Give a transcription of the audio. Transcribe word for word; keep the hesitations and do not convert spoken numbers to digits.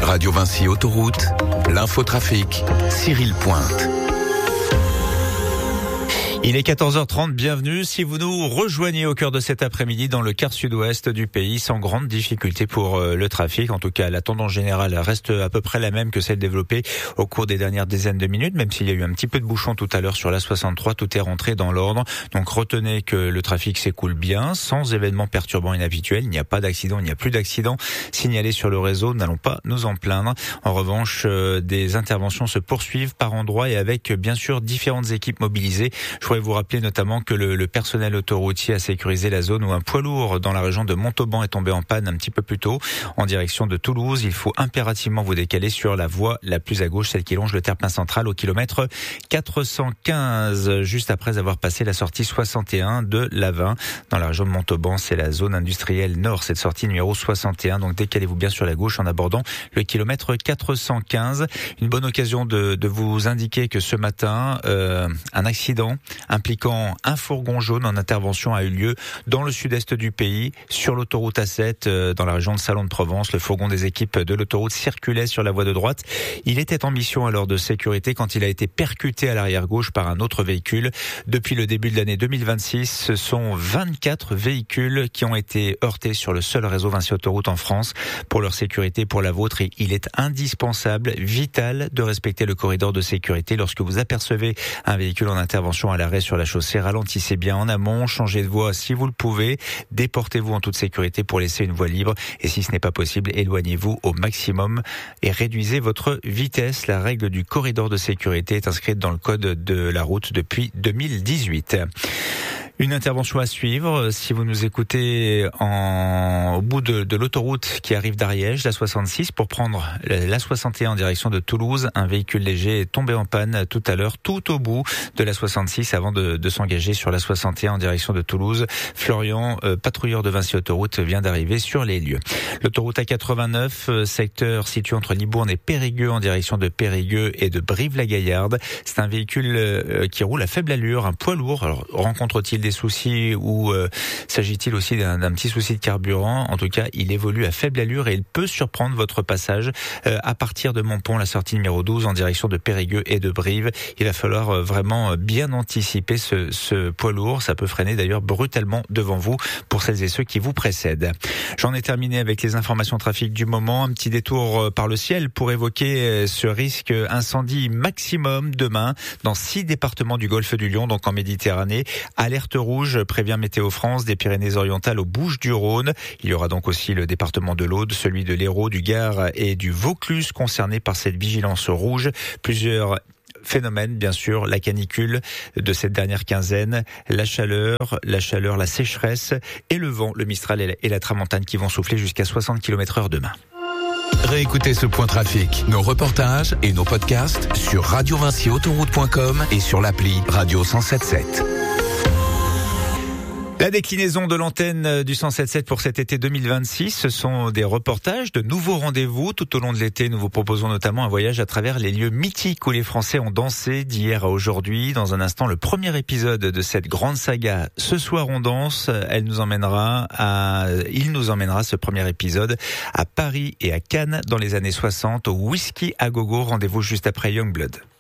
Radio Vinci Autoroute, l'infotrafic, Cyril Pointe. Il est quatorze heures trente, bienvenue. Si vous nous rejoignez au cœur de cet après-midi dans le quart sud-ouest du pays, sans grande difficulté pour le trafic. En tout cas, la tendance générale reste à peu près la même que celle développée au cours des dernières dizaines de minutes, même s'il y a eu un petit peu de bouchon tout à l'heure sur la soixante-trois, tout est rentré dans l'ordre. Donc retenez que le trafic s'écoule bien, sans événements perturbants inhabituels. Il n'y a pas d'accident, il n'y a plus d'accident signalés sur le réseau. Nous n'allons pas nous en plaindre. En revanche, des interventions se poursuivent par endroits et avec bien sûr différentes équipes mobilisées. Je vous rappeler notamment que le, le personnel autoroutier a sécurisé la zone où un poids lourd dans la région de Montauban est tombé en panne un petit peu plus tôt en direction de Toulouse. Il faut impérativement vous décaler sur la voie la plus à gauche, celle qui longe le terre-plein central au kilomètre quatre cent quinze, juste après avoir passé la sortie soixante et un de l'A vingt. Dans la région de Montauban, c'est la zone industrielle nord, cette sortie numéro soixante et un. Donc décalez-vous bien sur la gauche en abordant le kilomètre quatre cent quinze. Une bonne occasion de, de vous indiquer que ce matin, euh, un accident impliquant un fourgon jaune en intervention a eu lieu dans le sud-est du pays, sur l'autoroute A sept, dans la région de Salon de Provence. Le fourgon des équipes de l'autoroute circulait sur la voie de droite. Il était en mission alors de sécurité quand il a été percuté à l'arrière-gauche par un autre véhicule. Depuis le début de l'année deux mille vingt-six, ce sont vingt-quatre véhicules qui ont été heurtés sur le seul réseau Vinci Autoroute en France. Pour leur sécurité, pour la vôtre, il est indispensable, vital de respecter le corridor de sécurité. Lorsque vous apercevez un véhicule en intervention à l'arrêt sur la chaussée, ralentissez bien en amont, changez de voie si vous le pouvez, déportez-vous en toute sécurité pour laisser une voie libre et si ce n'est pas possible, éloignez-vous au maximum et réduisez votre vitesse. La règle du corridor de sécurité est inscrite dans le code de la route depuis deux mille dix-huit. Une intervention à suivre si vous nous écoutez en, au bout de, de l'autoroute qui arrive d'Ariège, la soixante-six, pour prendre la soixante et un en direction de Toulouse. Un véhicule léger est tombé en panne tout à l'heure, tout au bout de la soixante-six avant de, de s'engager sur la soixante et un en direction de Toulouse. Florian, euh, patrouilleur de Vinci Autoroute, vient d'arriver sur les lieux. L'autoroute A quatre-vingt-neuf, euh, secteur situé entre Libourne et Périgueux en direction de Périgueux et de Brive-la-Gaillarde. C'est un véhicule euh, qui roule à faible allure, un poids lourd. Alors, rencontre-t-il des soucis ou euh, s'agit-il aussi d'un, d'un petit souci de carburant? En tout cas, il évolue à faible allure et il peut surprendre votre passage euh, à partir de Montpont, la sortie numéro douze en direction de Périgueux et de Brive. Il va falloir euh, vraiment bien anticiper ce, ce poids lourd. Ça peut freiner d'ailleurs brutalement devant vous pour celles et ceux qui vous précèdent. J'en ai terminé avec les informations trafic du moment. Un petit détour par le ciel pour évoquer ce risque incendie maximum demain dans six départements du Golfe du Lion, donc en Méditerranée. Alerte rouge, prévient Météo France, des Pyrénées-Orientales aux Bouches-du-Rhône. Il y aura donc aussi le département de l'Aude, celui de l'Hérault, du Gard et du Vaucluse concernés par cette vigilance rouge. Plusieurs phénomènes, bien sûr, la canicule de cette dernière quinzaine, la chaleur, la chaleur, la sécheresse et le vent, le Mistral et la, et la Tramontane qui vont souffler jusqu'à soixante kilomètres heure demain. Réécoutez ce point trafic, nos reportages et nos podcasts sur radio vinci autoroute point com et sur l'appli Radio cent sept sept. La déclinaison de l'antenne du cent sept sept pour cet été deux mille vingt-six, ce sont des reportages, de nouveaux rendez-vous. Tout au long de l'été, nous vous proposons notamment un voyage à travers les lieux mythiques où les Français ont dansé d'hier à aujourd'hui. Dans un instant, le premier épisode de cette grande saga, Ce soir on danse, elle nous emmènera à, il nous emmènera ce premier épisode à Paris et à Cannes dans les années soixante, au Whisky à gogo. Rendez-vous juste après Youngblood.